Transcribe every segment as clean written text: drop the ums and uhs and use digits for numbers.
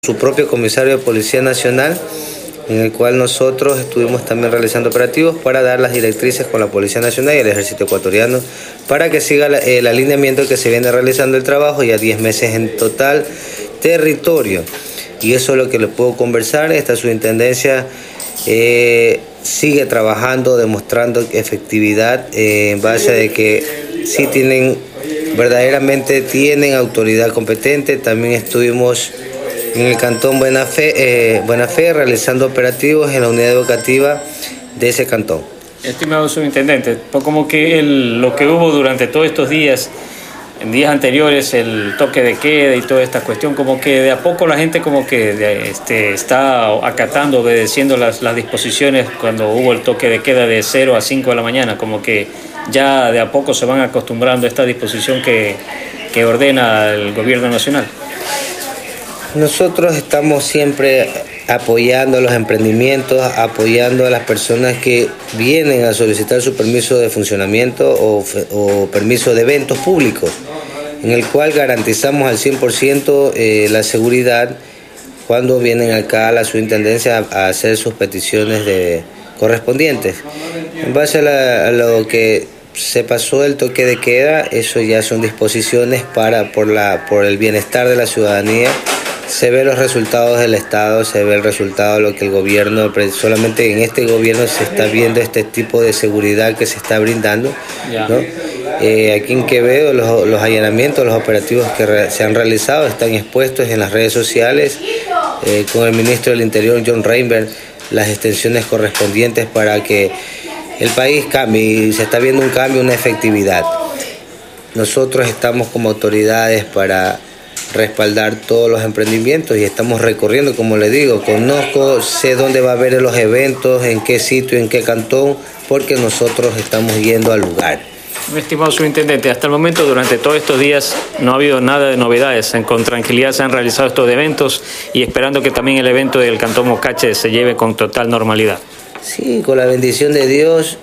su propio comisario de Policía Nacional, en el cual nosotros estuvimos también realizando operativos para dar las directrices con la Policía Nacional y el Ejército Ecuatoriano para que siga el alineamiento que se viene realizando el trabajo, ya 10 meses en total territorio. Y eso es lo que les puedo conversar. Esta subintendencia sigue trabajando, demostrando efectividad en base a que sí verdaderamente tienen autoridad competente. También estuvimos en el cantón Buena Fe realizando operativos en la unidad educativa de ese cantón. Estimado subintendente, pues como que lo que hubo durante todos estos días, en días anteriores, el toque de queda y toda esta cuestión, como que de a poco la gente como que está acatando, obedeciendo las disposiciones cuando hubo el toque de queda de 0 a 5 de la mañana, como que ya de a poco se van acostumbrando a esta disposición que ordena el gobierno nacional. Nosotros estamos siempre apoyando los emprendimientos, apoyando a las personas que vienen a solicitar su permiso de funcionamiento o permiso de eventos públicos, en el cual garantizamos al 100% la seguridad cuando vienen acá a la subintendencia a hacer sus peticiones correspondientes. En base a lo que se pasó el toque de queda, eso ya son disposiciones por el bienestar de la ciudadanía. Se ven los resultados del Estado, se ve el resultado de lo que el gobierno, solamente en este gobierno se está viendo este tipo de seguridad que se está brindando, ¿no? Aquí en Quevedo los allanamientos, los operativos que se han realizado están expuestos en las redes sociales, con el ministro del Interior, John Reinberg, las extensiones correspondientes para que el país cambie, y se está viendo un cambio, una efectividad. Nosotros estamos como autoridades para respaldar todos los emprendimientos y estamos recorriendo, como le digo, sé dónde va a haber los eventos, en qué sitio, en qué cantón, porque nosotros estamos yendo al lugar. Mi estimado subintendente, hasta el momento, durante todos estos días, no ha habido nada de novedades. Con tranquilidad se han realizado estos eventos y esperando que también el evento del Cantón Mocache se lleve con total normalidad. Sí, con la bendición de Dios,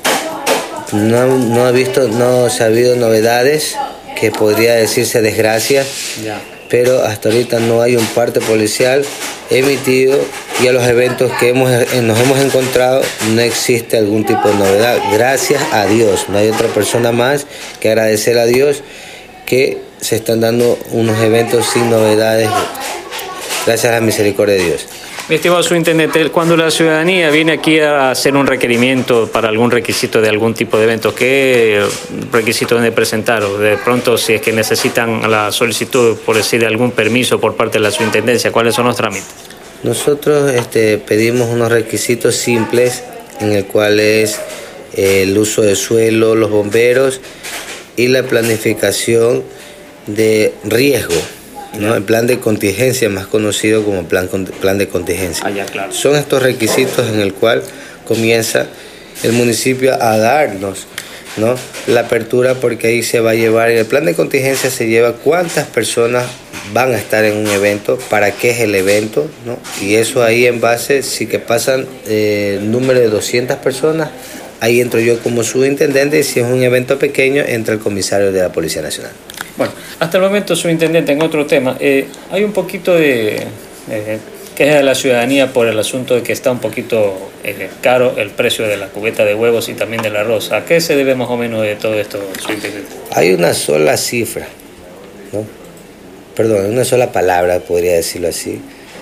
no se ha habido novedades, que podría decirse desgracias. Ya. Pero hasta ahorita no hay un parte policial emitido y a los eventos que nos hemos encontrado no existe algún tipo de novedad. Gracias a Dios, no hay otra persona más que agradecer a Dios que se están dando unos eventos sin novedades, gracias a la misericordia de Dios. Mi estimado subintendente, cuando la ciudadanía viene aquí a hacer un requerimiento para algún requisito de algún tipo de evento, ¿qué requisito deben de presentar? O de pronto, si es que necesitan la solicitud, por decir, de algún permiso por parte de la subintendencia, ¿cuáles son los trámites? Nosotros pedimos unos requisitos simples, en el cual es el uso de suelo, los bomberos y la planificación de riesgo, ¿no? El plan de contingencia, más conocido como plan de contingencia. Ya, claro. Son estos requisitos en el cual comienza el municipio a darnos, ¿no?, la apertura, porque ahí se va a llevar, el plan de contingencia se lleva cuántas personas van a estar en un evento, para qué es el evento, ¿no? Y eso ahí en base, si que pasan el número de 200 personas, ahí entro yo como subintendente, y si es un evento pequeño, entra el comisario de la Policía Nacional. Bueno, hasta el momento, subintendente, en otro tema, hay un poquito de queja de la ciudadanía por el asunto de que está un poquito caro el precio de la cubeta de huevos y también del arroz. ¿A qué se debe más o menos de todo esto, subintendente? Hay una sola cifra, ¿no? Perdón, una sola palabra, podría decirlo así,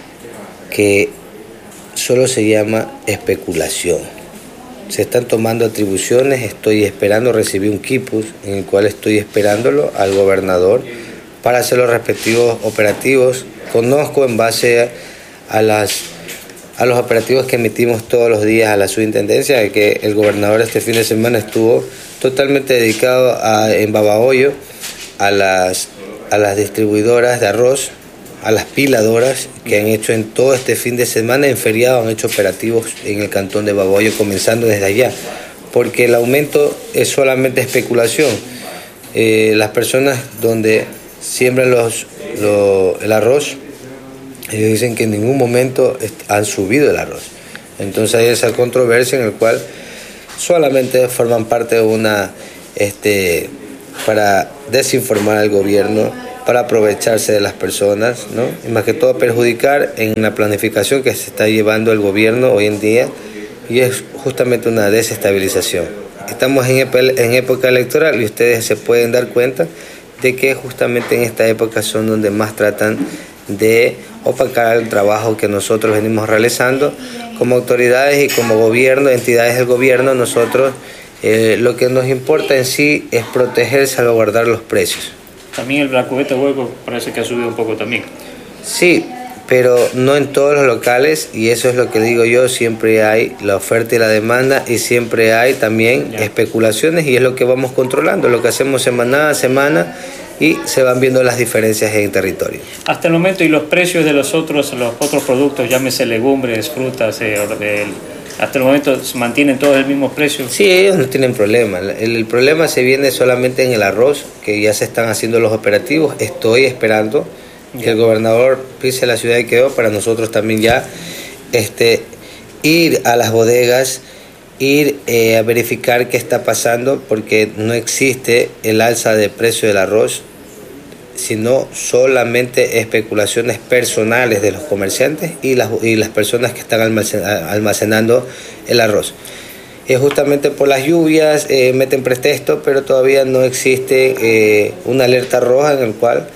que solo se llama especulación. Se están tomando atribuciones, estoy esperando, recibí un quipus en el cual estoy esperándolo al gobernador para hacer los respectivos operativos. Conozco en base a los operativos que emitimos todos los días a la subintendencia, que el gobernador este fin de semana estuvo totalmente dedicado en Babahoyo a las distribuidoras de arroz, a las piladoras que han hecho en todo este fin de semana, en feriado han hecho operativos en el cantón de Babahoyo, comenzando desde allá, porque el aumento es solamente especulación. Las personas donde siembran el arroz, ellos dicen que en ningún momento han subido el arroz. Entonces hay esa controversia en la cual solamente forman parte de para desinformar al gobierno para aprovecharse de las personas, ¿no? Y más que todo perjudicar en la planificación que se está llevando el gobierno hoy en día, y es justamente una desestabilización. Estamos en época electoral y ustedes se pueden dar cuenta de que justamente en esta época son donde más tratan de opacar el trabajo que nosotros venimos realizando como autoridades y como gobierno, entidades del gobierno. Nosotros lo que nos importa en sí es proteger, salvaguardar los precios. También el Blacubeta hueco parece que ha subido un poco también. Sí, pero no en todos los locales, y eso es lo que digo yo, siempre hay la oferta y la demanda, y siempre hay también especulaciones, y es lo que vamos controlando, lo que hacemos semana a semana, y se van viendo las diferencias en el territorio. Hasta el momento, ¿y los precios de los otros productos, llámese legumbres, frutas, hasta el momento se mantienen todos el mismo precio? Sí, ellos no tienen problema. El problema se viene solamente en el arroz, que ya se están haciendo los operativos. Estoy esperando que el gobernador pise la ciudad de Quevedo para nosotros también ya ir a las bodegas, ir a verificar qué está pasando, porque no existe el alza de precio del arroz, sino solamente especulaciones personales de los comerciantes y las personas que están almacenando el arroz. Es justamente por las lluvias, meten pretexto, pero todavía no existe una alerta roja en el cual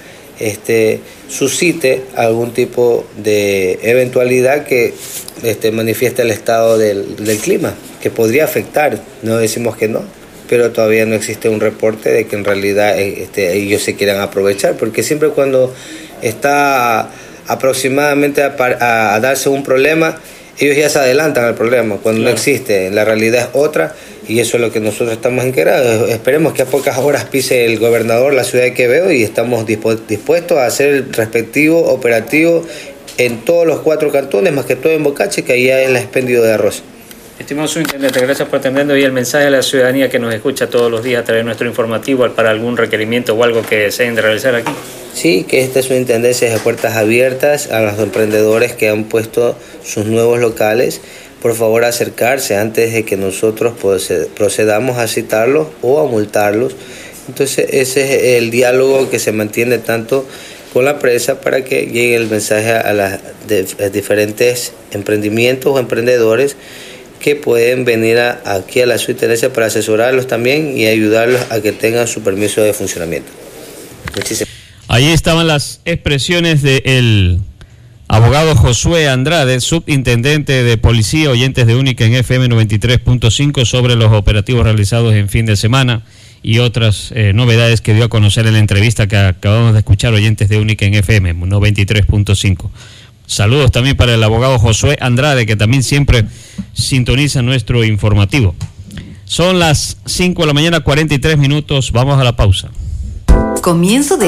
suscite algún tipo de eventualidad que manifieste el estado del clima, que podría afectar. No decimos que no, pero todavía no existe un reporte de que en realidad ellos se quieran aprovechar, porque siempre cuando está aproximadamente a darse un problema, ellos ya se adelantan al problema, cuando no existe, la realidad es otra, y eso es lo que nosotros estamos enquerados. Esperemos que a pocas horas pise el gobernador la ciudad de Quevedo, y estamos dispuestos a hacer el respectivo operativo en todos los 4 cantones, más que todo en Bocache, que allá es el expendio de arroz. Estimado subintendente, gracias por atendernos, y el mensaje a la ciudadanía que nos escucha todos los días a través de nuestro informativo para algún requerimiento o algo que deseen de realizar aquí. Sí, que esta superintendencia es de puertas abiertas a los emprendedores que han puesto sus nuevos locales. Por favor, acercarse antes de que nosotros procedamos a citarlos o a multarlos. Entonces, ese es el diálogo que se mantiene tanto con la prensa para que llegue el mensaje a los diferentes emprendimientos o emprendedores que pueden venir aquí a la superintendencia para asesorarlos también y ayudarlos a que tengan su permiso de funcionamiento. Muchísimas gracias. Ahí estaban las expresiones del abogado Josué Andrade, subintendente de policía, oyentes de Única en FM 93.5, sobre los operativos realizados en fin de semana y otras novedades que dio a conocer en la entrevista que acabamos de escuchar, oyentes de Única en FM 93.5. Saludos también para el abogado Josué Andrade, que también siempre sintoniza nuestro informativo. Son las 5 de la mañana, 43 minutos. Vamos a la pausa. Comienzo de